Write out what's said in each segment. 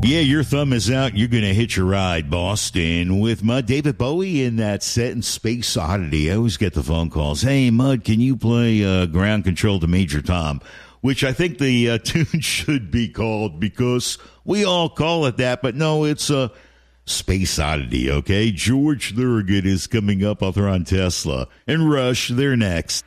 Yeah, your thumb is out. You're going to hitch a ride, Boston, with Mud. David Bowie in that set in Space Oddity. I always get the phone calls. Hey, Mud, can you play Ground Control to Major Tom? Which I think the tune should be called, because we all call it that. But no, it's Space Oddity, okay? George Thorogood is coming up. Author on Tesla. And Rush, they're next.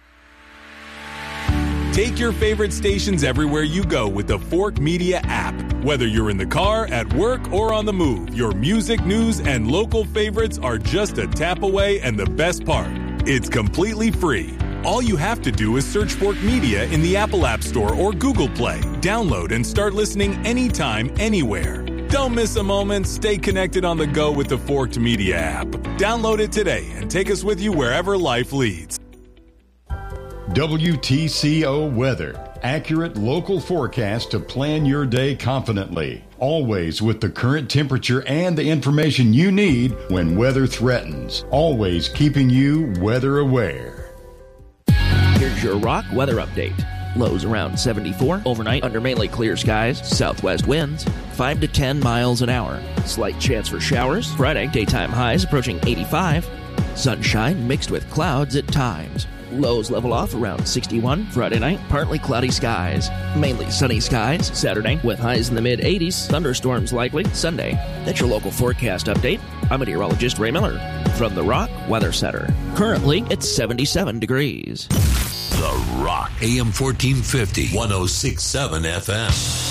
Take your favorite stations everywhere you go with the Fork Media app. Whether you're in the car, at work, or on the move, your music, news, and local favorites are just a tap away, and the best part, it's completely free. All you have to do is search Fork Media in the Apple App Store or Google Play. Download and start listening anytime, anywhere. Don't miss a moment. Stay connected on the go with the Forked Media app. Download it today and take us with you wherever life leads. WTCO Weather. Accurate local forecast to plan your day confidently. Always with the current temperature and the information you need when weather threatens. Always keeping you weather aware. Here's your Rock weather update. Lows around 74. Overnight under mainly clear skies. Southwest winds 5 to 10 miles an hour. Slight chance for showers. Friday, daytime highs approaching 85. Sunshine mixed with clouds at times. Lows level off around 61. Friday night, partly cloudy skies. Mainly sunny skies. Saturday, with highs in the mid-80s. Thunderstorms likely. Sunday. That's your local forecast update. I'm meteorologist Ray Miller from the Rock Weather Center. Currently, it's 77 degrees. The Rock, AM 1450, 106.7 FM.